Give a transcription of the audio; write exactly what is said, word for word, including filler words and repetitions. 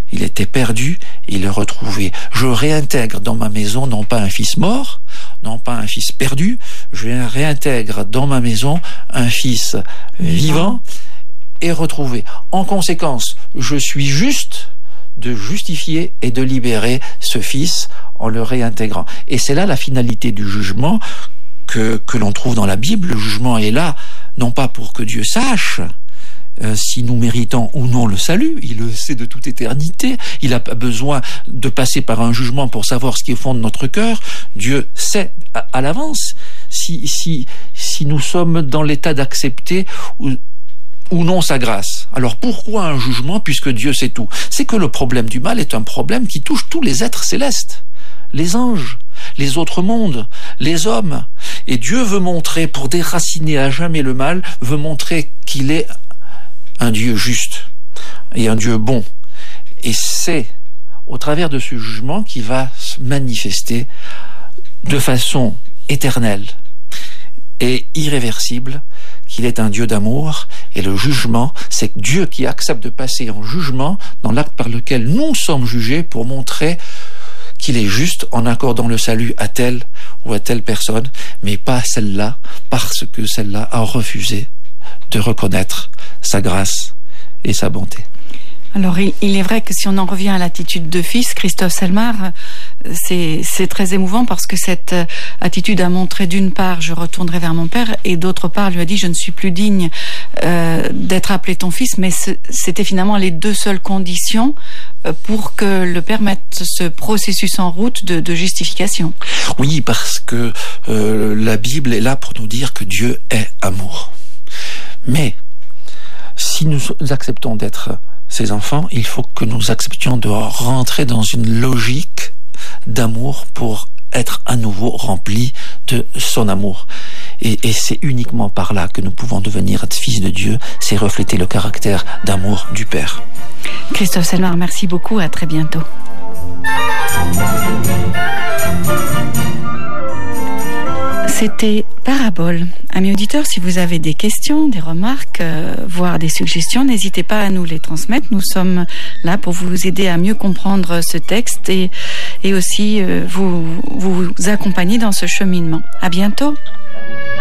Il était perdu, il est retrouvé. Je réintègre dans ma maison non pas un fils mort, non pas un fils perdu, je réintègre dans ma maison un fils vivant et retrouvé. En conséquence, je suis juste de justifier et de libérer ce fils en le réintégrant. Et c'est là la finalité du jugement que, que l'on trouve dans la Bible. Le jugement est là, non pas pour que Dieu sache Euh, si nous méritons ou non le salut, il le sait de toute éternité, il n'a pas besoin de passer par un jugement pour savoir ce qui est au fond de notre cœur. Dieu sait à, à l'avance si, si, si nous sommes dans l'état d'accepter ou, ou non sa grâce. Alors pourquoi un jugement puisque Dieu sait tout? C'est que le problème du mal est un problème qui touche tous les êtres célestes, les anges, les autres mondes, les hommes. Et Dieu veut montrer, pour déraciner à jamais le mal, veut montrer qu'il est un Dieu juste et un Dieu bon. Et c'est au travers de ce jugement qui va se manifester de façon éternelle et irréversible qu'il est un Dieu d'amour. Et le jugement, c'est Dieu qui accepte de passer en jugement dans l'acte par lequel nous sommes jugés pour montrer qu'il est juste en accordant le salut à telle ou à telle personne, mais pas celle-là, parce que celle-là a refusé de reconnaître sa grâce et sa bonté. Alors, il est vrai que si on en revient à l'attitude de fils, Christophe Selmar, c'est, c'est très émouvant parce que cette attitude a montré d'une part, je retournerai vers mon père, et d'autre part, lui a dit, je ne suis plus digne euh, d'être appelé ton fils, mais c'était finalement les deux seules conditions pour que le père mette ce processus en route de, de justification. Oui, parce que euh, la Bible est là pour nous dire que Dieu est amour. Mais si nous acceptons d'être ses enfants, il faut que nous acceptions de rentrer dans une logique d'amour pour être à nouveau remplis de son amour. Et, et c'est uniquement par là que nous pouvons devenir fils de Dieu, c'est refléter le caractère d'amour du Père. Christophe Selmar, merci beaucoup, à très bientôt. C'était Parabole. Amis auditeurs, si vous avez des questions, des remarques, euh, voire des suggestions, n'hésitez pas à nous les transmettre. Nous sommes là pour vous aider à mieux comprendre ce texte et, et aussi euh, vous, vous accompagner dans ce cheminement. À bientôt.